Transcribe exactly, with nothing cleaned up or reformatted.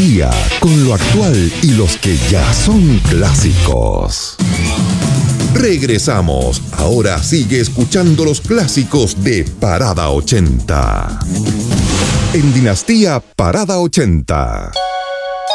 Dinastía, con lo actual y los que ya son clásicos. Regresamos. Ahora sigue escuchando los clásicos de Parada ochenta. En Dinastía Parada ochenta.